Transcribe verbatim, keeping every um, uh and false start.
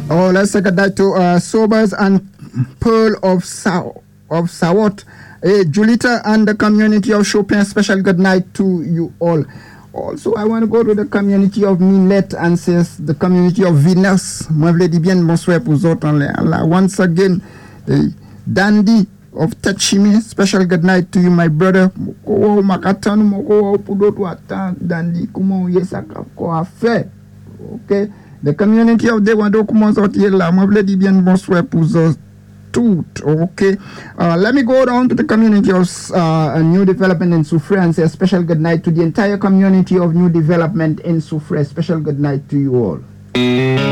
Oh, let's say good night to uh, Sobers and Pearl of Saw of Sawot. Hey, Julita and the community of Chopin, special good night to you all. Also, I want to go to the community of Millet and says the community of Venus. Moi, vle di bien bonsoir pour autres en l'air. Once again, hey, Dandy of Techime, special good night to you, my brother. Moko makatan moko pour d'autres attend Dandy. Comment y est ça qu'on a fait? Okay. The community of Dewando comment sortir là. Moi, vle di bien bonsoir pour autres. Okay, uh, let me go down to the community of uh, New Development in Soufrière and say a special good night to the entire community of New Development in Soufrière. Special good night to you all.